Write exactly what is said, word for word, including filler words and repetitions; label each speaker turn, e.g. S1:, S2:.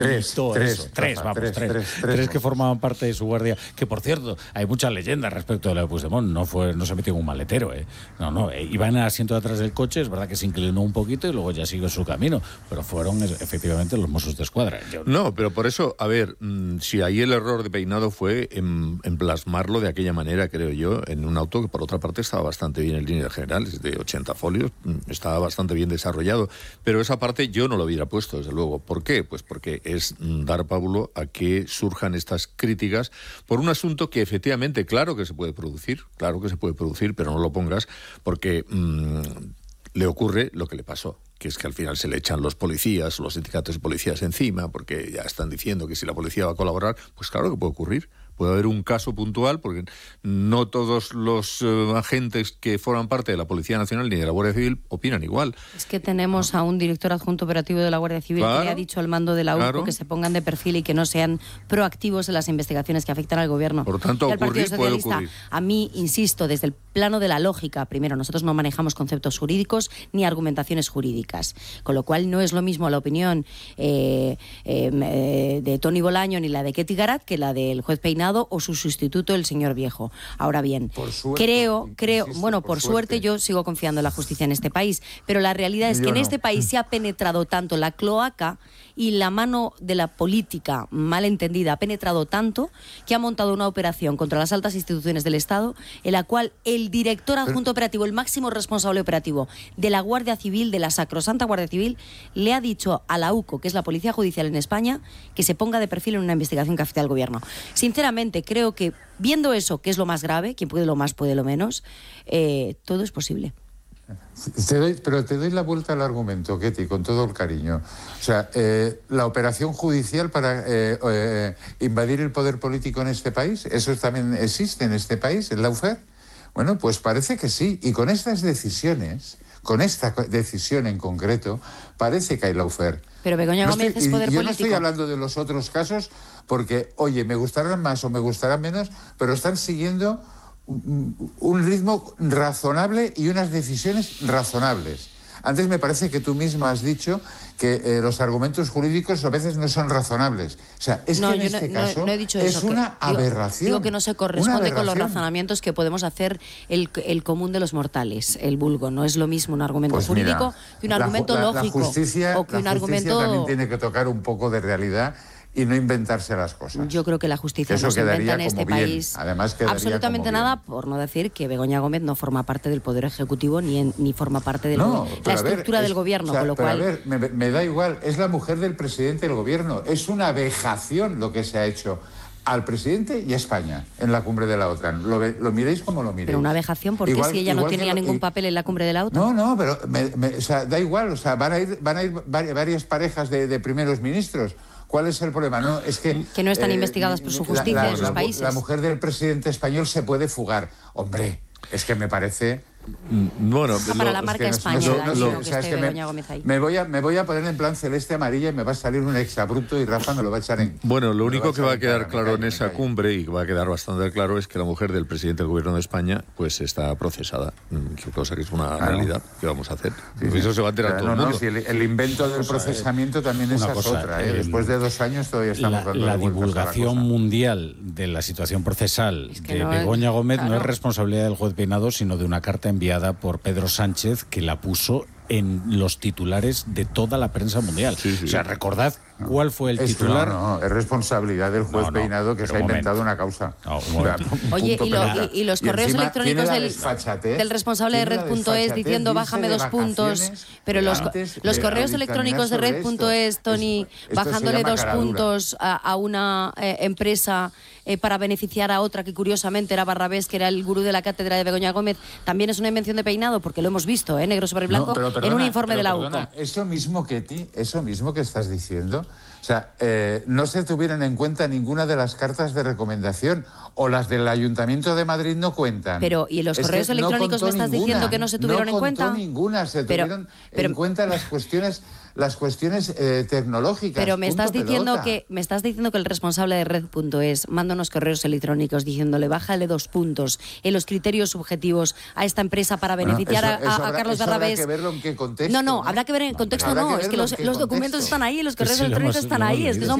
S1: Tres,
S2: todo
S1: tres,
S2: eso. Tres,
S1: Rafa,
S2: vamos,
S1: tres,
S2: tres.
S1: tres,
S2: Tres,
S1: tres
S2: que formaban parte de su guardia. Que, por cierto, hay muchas leyendas respecto de la de Puigdemont. No, fue, no se metió en un maletero, ¿eh? No, no. Eh, iba en el asiento de atrás del coche, es verdad que se inclinó un poquito y luego ya siguió su camino. Pero fueron, efectivamente, los Mossos de Escuadra. Yo...
S3: No, pero por eso, a ver, mmm, si ahí el error de Peinado fue en, en plasmarlo de aquella manera, creo yo, en un auto que, por otra parte, estaba bastante bien en líneas generales, de ochenta folios, estaba bastante bien desarrollado. Pero esa parte yo no lo hubiera puesto, desde luego. ¿Por qué? Pues porque es dar pábulo a que surjan estas críticas por un asunto que efectivamente, claro que se puede producir, claro que se puede producir, pero no lo pongas porque mmm, le ocurre lo que le pasó, que es que al final se le echan los policías, los sindicatos de policías encima, porque ya están diciendo que si la policía va a colaborar, pues claro que puede ocurrir. Puede haber un caso puntual, porque no todos los uh, agentes que forman parte de la Policía Nacional ni de la Guardia Civil opinan igual.
S4: Es que tenemos a un director adjunto operativo de la Guardia Civil claro, que le ha dicho al mando de la U C O claro. que se pongan de perfil y que no sean proactivos en las investigaciones que afectan al gobierno.
S3: Por tanto,
S4: y al
S3: ocurrir
S4: Partido
S3: puede
S4: Socialista,
S3: ocurrir.
S4: A mí, insisto, desde el plano de la lógica, primero, nosotros no manejamos conceptos jurídicos ni argumentaciones jurídicas, con lo cual no es lo mismo la opinión eh, eh, de Toni Bolaño ni la de Ketty Garat que la del juez Peinado o su sustituto, el señor Viejo. Ahora bien, por suerte, creo, creo, insisto, bueno, por, por suerte. suerte yo sigo confiando en la justicia en este país, pero la realidad es yo que en no. este país se ha penetrado tanto la cloaca y la mano de la política mal entendida ha penetrado tanto que ha montado una operación contra las altas instituciones del Estado en la cual el director adjunto operativo, el máximo responsable operativo de la Guardia Civil, de la sacrosanta Guardia Civil, le ha dicho a la U C O, que es la Policía Judicial en España, que se ponga de perfil en una investigación que afecta al gobierno. Sinceramente, creo que viendo eso, que es lo más grave, quien puede lo más puede lo menos, eh, todo es posible.
S1: Te doy, pero te doy la vuelta al argumento, Ketty, con todo el cariño. O sea, eh, la operación judicial para eh, eh, invadir el poder político en este país, ¿eso también existe en este país, en Lawfare? Bueno, pues parece que sí. Y con estas decisiones, con esta decisión en concreto, parece que hay Lawfare.
S4: Pero Begoña
S1: no
S4: Gómez
S1: estoy,
S4: es poder
S1: yo
S4: político.
S1: No estoy hablando de los otros casos porque, oye, me gustarán más o me gustarán menos, pero están siguiendo un ritmo razonable y unas decisiones razonables. Antes me parece que tú misma has dicho que eh, los argumentos jurídicos a veces no son razonables. O sea, es
S4: no,
S1: que en
S4: yo
S1: este
S4: no,
S1: caso
S4: no, no he dicho
S1: es
S4: eso,
S1: una
S4: que,
S1: aberración.
S4: Digo, digo que no se corresponde con los razonamientos que podemos hacer el, el común de los mortales, el vulgo. No es lo mismo un argumento
S1: pues
S4: jurídico
S1: mira,
S4: que un argumento
S1: la, la,
S4: lógico.
S1: La justicia,
S4: o que
S1: la
S4: un
S1: justicia
S4: argumento...
S1: también tiene que tocar un poco de realidad y no inventarse las cosas.
S4: Yo creo que la justicia
S1: Eso
S4: no se inventa en este
S1: bien.
S4: país
S1: Además,
S4: absolutamente nada,
S1: bien.
S4: por no decir que Begoña Gómez no forma parte del Poder Ejecutivo ni, en, ni forma parte de
S1: no,
S4: la estructura
S1: ver,
S4: del
S1: es,
S4: gobierno,
S1: o sea,
S4: con lo
S1: pero
S4: cual...
S1: A ver, me, me da igual, es la mujer del presidente del gobierno. Es una vejación lo que se ha hecho al presidente y a España en la cumbre de la OTAN. Lo, lo miréis como lo miréis.
S4: Pero una vejación, ¿por qué
S1: igual,
S4: si ella no tenía
S1: lo,
S4: ningún
S1: y,
S4: papel en la cumbre de la OTAN?
S1: No, no, pero me, me, o sea, da igual, o sea, van a ir, van a ir varias parejas de, de primeros ministros. ¿Cuál es el problema? No, es que,
S4: que no están
S1: eh,
S4: investigadas por su justicia
S1: la, la,
S4: en sus
S1: la,
S4: países.
S1: La mujer del presidente español se puede fugar. Hombre, es que me parece...
S3: Bueno,
S4: ah, para lo, la marca es que España, no, no, no, o sea, es que me,
S1: me, voy a, me voy a poner en plan celeste amarilla y me va a salir un exabrupto y Rafa me lo va a echar en...
S3: Bueno, lo único que va a quedar claro en esa cumbre y que va a quedar bastante claro es que la mujer del presidente del gobierno de España pues está procesada, cosa que es una claro. realidad que vamos a hacer. Sí, sí. Eso se va a enterar todo el mundo.
S1: No, si el, el invento del procesamiento también esa es otra. ¿eh? Después de dos años todavía estamos dando
S2: la, la divulgación la mundial de la situación procesal es que de no Begoña es, Gómez claro. no es responsabilidad del juez Peinado, sino de una carta enviada por Pedro Sánchez que la puso en los titulares de toda la prensa mundial. Sí, sí. O sea, recordad no. cuál fue el
S1: es,
S2: titular.
S1: No, no, es responsabilidad del juez no, no, Peinado que se ha inventado una causa.
S2: No, un
S1: o sea,
S4: Oye, y, lo, y, y los y correos electrónicos del, del responsable de red punto es diciendo bájame dos puntos, pero los, los correos electrónicos de red punto es, Toni, bajándole dos puntos a, a una eh, empresa eh, para beneficiar a otra que curiosamente era Barrabés, que era el gurú de la cátedra de Begoña Gómez, también es una invención de Peinado, porque lo hemos visto, ¿eh? Negro sobre blanco, no, pero perdona, en un informe de la U C O.
S1: Eso mismo, Ketty, eso mismo que estás diciendo, o sea, eh, no se tuvieron en cuenta ninguna de las cartas de recomendación o las del Ayuntamiento de Madrid no cuentan.
S4: Pero, ¿y los es correos electrónicos no me estás ninguna, diciendo que no se tuvieron
S1: no
S4: en cuenta?
S1: No ninguna, se
S4: pero,
S1: tuvieron
S4: pero,
S1: en cuenta las cuestiones las cuestiones eh, tecnológicas.
S4: Pero me estás diciendo
S1: pelota.
S4: que me estás diciendo que el responsable de red punto es manda unos correos electrónicos diciéndole bájale dos puntos en los criterios subjetivos a esta empresa para beneficiar
S1: bueno, eso, eso
S4: a, a
S1: habrá,
S4: Carlos
S1: eso
S4: Barrabés.
S1: Habrá que verlo en qué contexto.
S4: No, no, habrá que ver en el contexto,
S1: Habrá
S4: no,
S1: que
S4: es que
S1: verlo
S4: los,
S1: en qué
S4: los documentos
S1: contexto.
S4: están ahí, los correos
S2: Sí, lo
S4: electrónicos
S2: hemos-
S4: están
S2: lo hemos
S4: ahí, es que
S2: leído.
S4: son